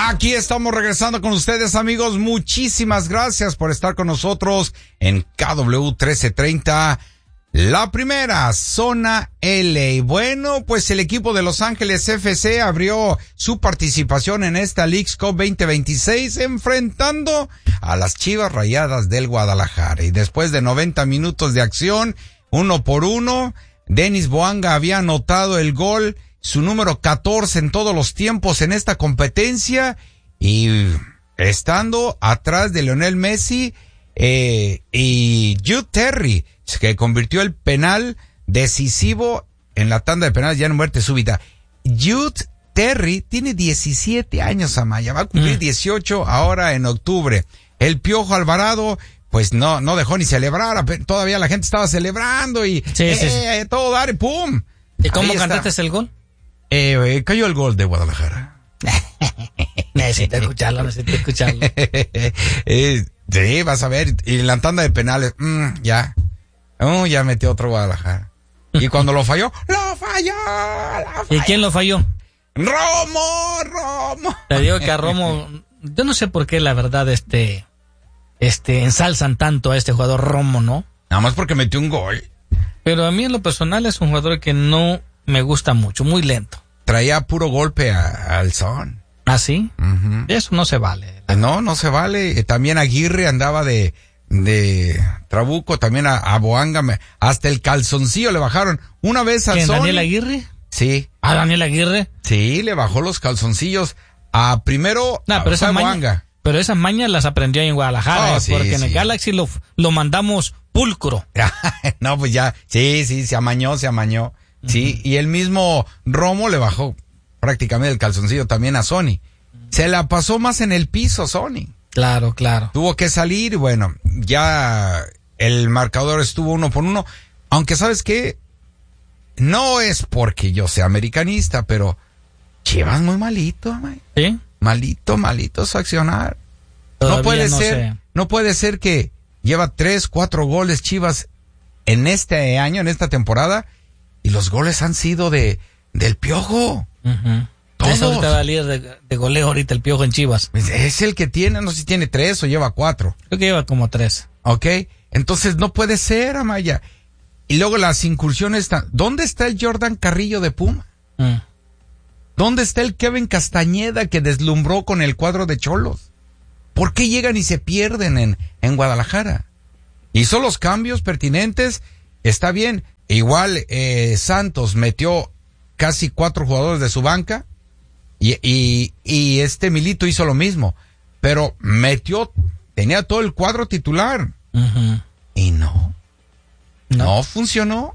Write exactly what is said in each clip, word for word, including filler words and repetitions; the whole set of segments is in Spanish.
Aquí estamos regresando con ustedes, amigos. Muchísimas gracias por estar con nosotros en K W trece treinta, la primera zona L. Bueno, pues el equipo de Los Ángeles F C abrió su participación en esta Leagues Cup veinte veintiséis enfrentando a las Chivas Rayadas del Guadalajara. Y después de noventa minutos de acción, uno por uno, Denis Bouanga había anotado el gol, su número catorce en todos los tiempos en esta competencia, y estando atrás de Lionel Messi eh, y Jude Terry, que convirtió el penal decisivo en la tanda de penales ya en muerte súbita. Jude Terry tiene diecisiete años, Amaya, va a cumplir dieciocho ahora en octubre. El Piojo Alvarado, pues no, no dejó ni celebrar, todavía la gente estaba celebrando y sí, eh, sí, sí. todo dar y pum. ¿Y cómo cantaste el gol? Eh, eh, cayó el gol de Guadalajara. Necesito escucharlo, necesito escucharlo. eh, sí, vas a ver, y en la tanda de penales, mmm, ya, oh, ya metió otro Guadalajara. Y cuando lo falló, ¡lo falló! ¡Lo falló! ¿Y quién lo falló? ¡Romo! ¡Romo! Te digo que a Romo, yo no sé por qué la verdad este, este, ensalzan tanto a este jugador Romo, ¿no? Nada más porque metió un gol. Pero a mí en lo personal es un jugador que no me gusta mucho, muy lento. Traía puro golpe a, al son. ¿Ah, sí? Uh-huh. Eso no se vale. No, no se vale. También Aguirre andaba de, de trabuco, también a, a Bouanga, me, hasta el calzoncillo le bajaron. Una vez al ¿Quién, son. Daniel Aguirre? Sí. ¿A Daniel Aguirre? Sí, le bajó los calzoncillos a primero no, a, pero esa a maña, Bouanga. Pero esas mañas las aprendió ahí en Guadalajara, oh, sí, porque sí. en el Galaxy lo, lo mandamos pulcro. No, pues ya, sí, sí, se amañó, se amañó. Uh-huh. Sí, y el mismo Romo le bajó prácticamente el calzoncillo también a Sony. Se la pasó más en el piso, Sony. Claro, claro. Tuvo que salir y bueno, ya el marcador estuvo uno por uno. Aunque, ¿sabes qué? No es porque yo sea americanista, pero Chivas muy malito, man. ¿Sí? Malito, malito su accionar. Todavía no puede no ser, sé. no puede ser que lleva tres, cuatro goles Chivas en este año, en esta temporada, y los goles han sido de del Piojo. Uh-huh. Todos. Es ahorita va a líder de, de goleo ahorita el Piojo en Chivas. Es el que tiene, no sé si tiene tres o lleva cuatro. Creo que lleva como tres. Ok, entonces no puede ser, Amaya. Y luego las incursiones están. ¿Dónde está el Jordan Carrillo de Puma? Mm. ¿Dónde está el Kevin Castañeda que deslumbró con el cuadro de Cholos? ¿Por qué llegan y se pierden en, en Guadalajara? Hizo los cambios pertinentes, está bien. Igual eh, Santos metió casi cuatro jugadores de su banca y, y, y este Milito hizo lo mismo, pero metió, tenía todo el cuadro titular. Uh-huh. Y no, no, no funcionó.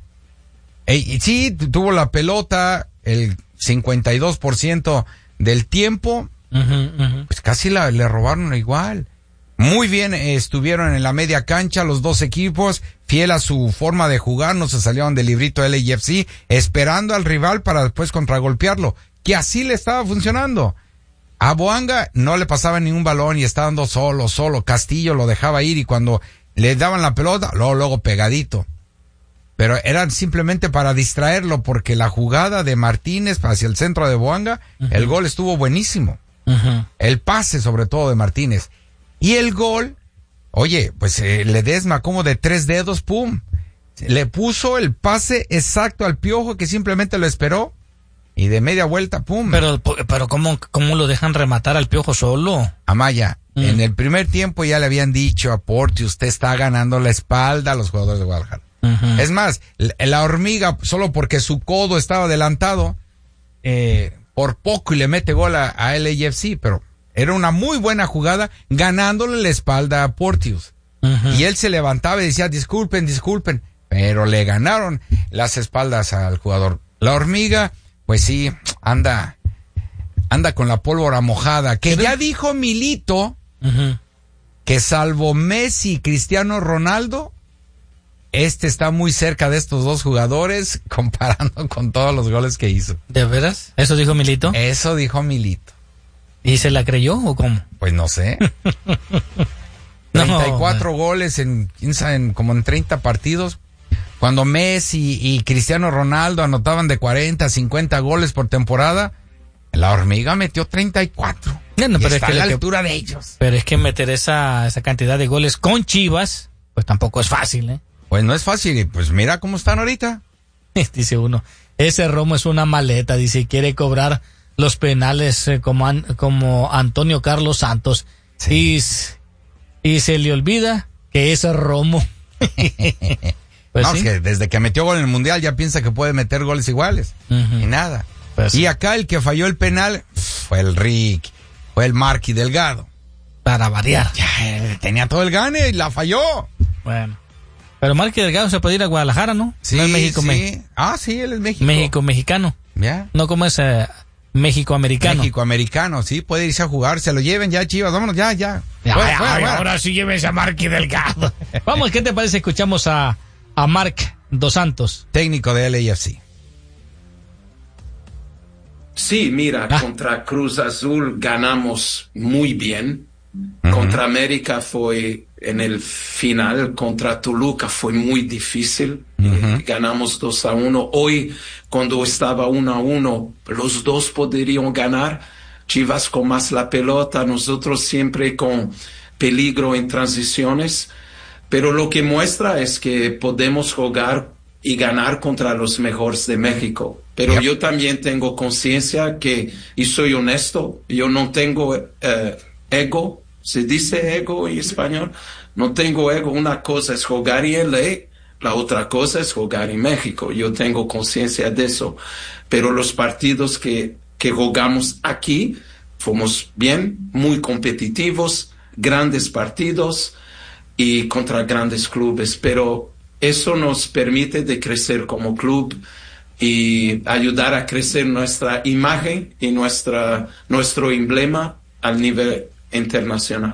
E, y sí, tuvo la pelota el cincuenta y dos por ciento del tiempo, uh-huh, uh-huh. pues casi la, le robaron igual. Muy bien eh, estuvieron en la media cancha los dos equipos, fiel a su forma de jugar, no se salieron del librito L A F C, esperando al rival para después contragolpearlo, que así le estaba funcionando. A Bouanga no le pasaba ningún balón y estaba dando solo, solo. Castillo lo dejaba ir y cuando le daban la pelota, luego, luego pegadito. Pero eran simplemente para distraerlo porque la jugada de Martínez hacia el centro de Bouanga, uh-huh. el gol estuvo buenísimo. Uh-huh. El pase sobre todo de Martínez. Y el gol, oye, pues eh, Ledesma como de tres dedos, pum. Le puso el pase exacto al Piojo que simplemente lo esperó. Y de media vuelta, pum. Pero, pero ¿cómo, cómo lo dejan rematar al Piojo solo? Amaya, mm. en el primer tiempo ya le habían dicho a Porti, usted está ganando la espalda a los jugadores de Guadalajara. Uh-huh. Es más, la, la hormiga, solo porque su codo estaba adelantado, eh, por poco y le mete gol a, a L A F C, pero era una muy buena jugada ganándole la espalda a Portius. Uh-huh. Y él se levantaba y decía, disculpen, disculpen, pero le ganaron las espaldas al jugador. La hormiga, pues sí, anda, anda con la pólvora mojada, que ya dijo Milito, uh-huh. que salvo Messi y Cristiano Ronaldo, este está muy cerca de estos dos jugadores comparando con todos los goles que hizo. ¿De veras? ¿Eso dijo Milito? Eso dijo Milito. ¿Y se la creyó o cómo? Pues no sé. treinta y cuatro no, goles en, en como en treinta partidos. Cuando Messi y Cristiano Ronaldo anotaban de cuarenta, cincuenta goles por temporada, la hormiga metió treinta y cuatro. No, no, pero está es que a la que, altura de ellos. Pero es que meter esa, esa cantidad de goles con Chivas, pues tampoco es fácil, ¿eh? Pues no es fácil, y pues mira cómo están ahorita. Dice uno, ese Romo es una maleta, dice, quiere cobrar los penales eh, como, an, como Antonio Carlos Santos. Sí. Y, y se le olvida que es Romo. Pues no, sí. Es que desde que metió gol en el Mundial ya piensa que puede meter goles iguales. Uh-huh. Y nada. Pues y sí. Acá el que falló el penal fue el Rick, fue el Marky Delgado. Para variar. Ya, él tenía todo el gane y la falló. Bueno. Pero Marky Delgado se puede ir a Guadalajara, ¿no? Sí, no es México, sí. Me... Ah, sí, él es México. México mexicano. Ya. No como es eh, México americano. México americano, sí, puede irse a jugar, se lo lleven ya, Chivas, vámonos, ya, ya. ya fuera, ay, fuera, ay, fuera. Ahora sí llévense a Marky Delgado. Vamos, ¿qué te parece? Escuchamos a, a Marc Dos Santos. Técnico de L A F C. Sí, mira, ah. contra Cruz Azul ganamos muy bien. Uh-huh. Contra América fue en el final, contra Toluca fue muy difícil. Uh-huh. Eh, ganamos dos a uno. Hoy, cuando estaba uno a uno, los dos podrían ganar. Chivas con más la pelota, nosotros siempre con peligro en transiciones. Pero lo que muestra es que podemos jugar y ganar contra los mejores de México. Pero yep. yo también tengo conciencia que, y soy honesto, yo no tengo eh, ego, se dice ego en español, no tengo ego. Una cosa es jugar en L A, la otra cosa es jugar en México. Yo tengo conciencia de eso. Pero los partidos que, que jugamos aquí, fuimos bien, muy competitivos, grandes partidos y contra grandes clubes. Pero eso nos permite de crecer como club y ayudar a crecer nuestra imagen y nuestra, nuestro emblema al nivel internacional.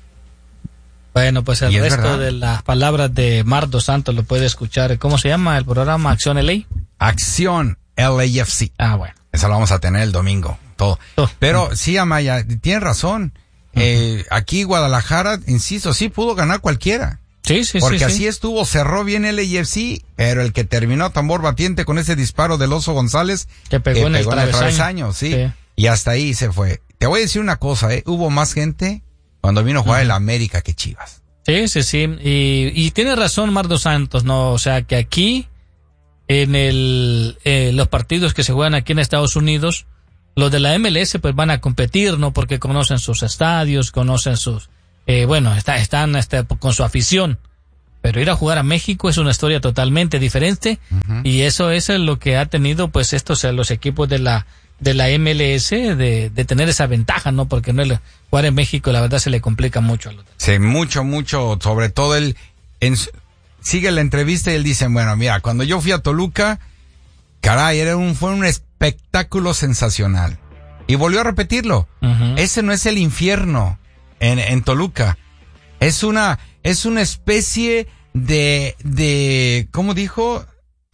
Bueno, pues el resto de las palabras de Marc Dos Santos lo puede escuchar. ¿Cómo se llama el programa? ¿Acción L A? Acción L A F C. Ah, bueno. Eso lo vamos a tener el domingo, todo. Oh. Pero sí, Amaya, tienes razón. Uh-huh. Eh, aquí Guadalajara, insisto, sí pudo ganar cualquiera. Sí, sí, Porque sí. así sí. estuvo, cerró bien el L A F C, pero el que terminó tambor batiente con ese disparo del Oso González, que pegó, eh, en, pegó el en el travesaño, sí, sí. Y hasta ahí se fue. Te voy a decir una cosa, eh, hubo más gente cuando vino a jugar uh-huh. el América que Chivas. Sí, sí, sí. Y, y tiene razón Marc Dos Santos, ¿no? O sea, que aquí, en el, eh, los partidos que se juegan aquí en Estados Unidos, los de la M L S pues van a competir, ¿no? Porque conocen sus estadios, conocen sus, eh, bueno, está, están este, con su afición. Pero ir a jugar a México es una historia totalmente diferente. Uh-huh. Y eso es lo que ha tenido pues estos, los equipos de la, de la M L S de, de tener esa ventaja, ¿no? Porque no el, jugar en México la verdad se le complica mucho a los demás. Sí, mucho, mucho, sobre todo él, en, sigue la entrevista y él dice, bueno, mira, cuando yo fui a Toluca, caray, era un, fue un espectáculo sensacional. Y volvió a repetirlo. Uh-huh. Ese no es el infierno en, en Toluca. Es una, es una especie de, de, ¿cómo dijo?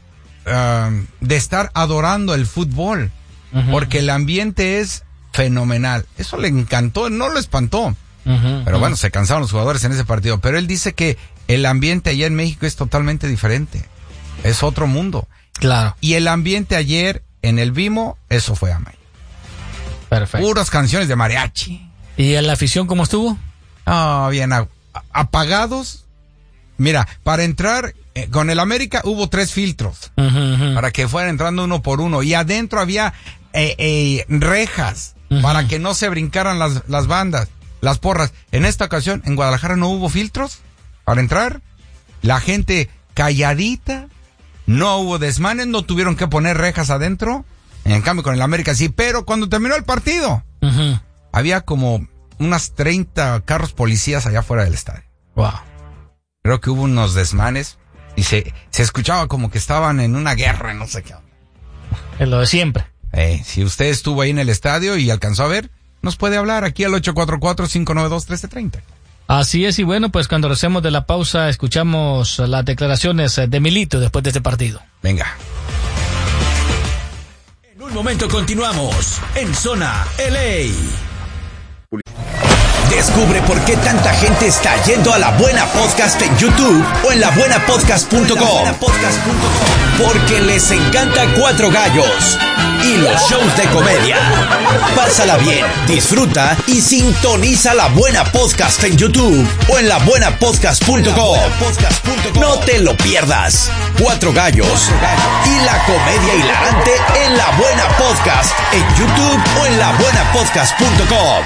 Uh, de estar adorando el fútbol. Uh-huh. Porque el ambiente es fenomenal. Eso le encantó, no lo espantó. Uh-huh. Pero bueno, se cansaron los jugadores en ese partido. Pero él dice que el ambiente allá en México es totalmente diferente. Es otro mundo. Claro. Y el ambiente ayer en el Vimo, eso fue Amaya. Perfecto. Puras canciones de mariachi. ¿Y en la afición cómo estuvo? Ah, oh, bien, apagados. Mira, para entrar eh, con el América hubo tres filtros. Uh-huh, uh-huh. Para que fueran entrando uno por uno. Y adentro había eh, eh, rejas uh-huh. para que no se brincaran las, las bandas, las porras. En esta ocasión, en Guadalajara no hubo filtros para entrar. La gente calladita. No hubo desmanes, no tuvieron que poner rejas adentro. En cambio con el América sí, pero cuando terminó el partido, uh-huh. había como unas treinta carros policías allá fuera del estadio. Wow. Creo que hubo unos desmanes y se, se escuchaba como que estaban en una guerra, no sé qué. Es lo de siempre. Eh, si usted estuvo ahí en el estadio y alcanzó a ver, nos puede hablar aquí al ocho cuatro cuatro, cinco nueve dos, uno tres tres cero. Así es, y bueno, pues cuando regresemos de la pausa escuchamos las declaraciones de Milito después de este partido. Venga. En un momento continuamos en Zona L A. Descubre por qué tanta gente está yendo a La Buena Podcast en YouTube o en la buena podcast punto com. Porque les encanta Cuatro Gallos y los shows de comedia. Pásala bien, disfruta y sintoniza La Buena Podcast en YouTube o en la buena podcast punto com. No te lo pierdas. Cuatro Gallos y la comedia hilarante en La Buena Podcast en YouTube o en la buena podcast punto com.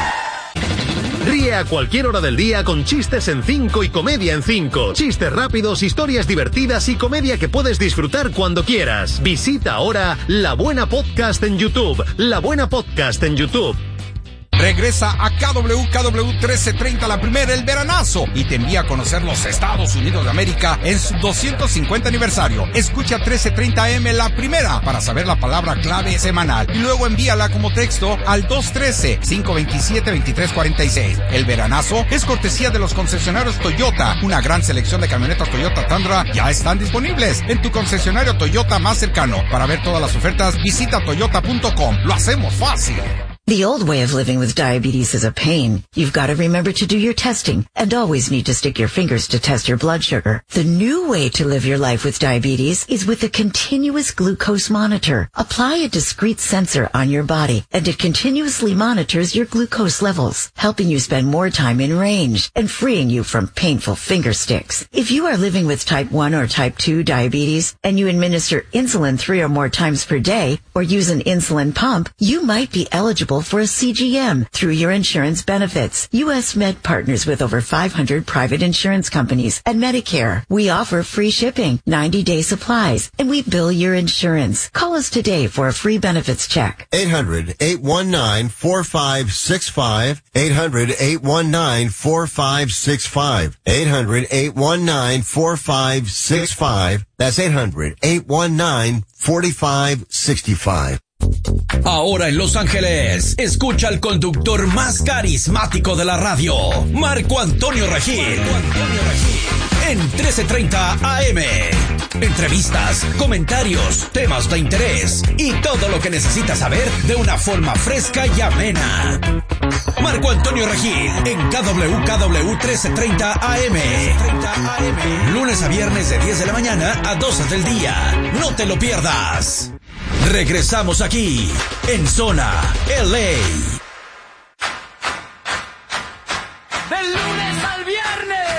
Ríe a cualquier hora del día con chistes en cinco y comedia en cinco. Chistes rápidos, historias divertidas y comedia que puedes disfrutar cuando quieras. Visita ahora La Buena Podcast en YouTube. La Buena Podcast en YouTube. Regresa a K W K W trece treinta La Primera, el veranazo, y te envía a conocer los Estados Unidos de América en su doscientos cincuenta aniversario. Escucha trece treinta A M La Primera para saber la palabra clave semanal y luego envíala como texto al dos uno tres, cinco dos siete, dos tres cuatro seis. El veranazo es cortesía de los concesionarios Toyota. Una gran selección de camionetas Toyota Tundra ya están disponibles en tu concesionario Toyota más cercano. Para ver todas las ofertas, visita toyota punto com. Lo hacemos fácil. The old way of living with diabetes is a pain. You've got to remember to do your testing and always need to stick your fingers to test your blood sugar. The new way to live your life with diabetes is with a continuous glucose monitor. Apply a discrete sensor on your body and it continuously monitors your glucose levels, helping you spend more time in range and freeing you from painful finger sticks. If you are living with type one or type two diabetes and you administer insulin three or more times per day or use an insulin pump, you might be eligible for a C G M through your insurance benefits. U S Med partners with over five hundred private insurance companies and Medicare. We offer free shipping, ninety day supplies, and we bill your insurance. Call us today for a free benefits check. eight hundred, eight one nine, four five six five. eight hundred, eight one nine, four five six five. eight hundred, eight one nine, four five six five. That's eight hundred, eight one nine, four five six five. Ahora en Los Ángeles, escucha al conductor más carismático de la radio, Marco Antonio Regil, en trece treinta A M. Entrevistas, comentarios, temas de interés y todo lo que necesitas saber de una forma fresca y amena. Marco Antonio Regil en K W K W trece treinta A M. Lunes a viernes de diez de la mañana a doce del día. No te lo pierdas. Regresamos aquí, en Zona L A. Del lunes al viernes.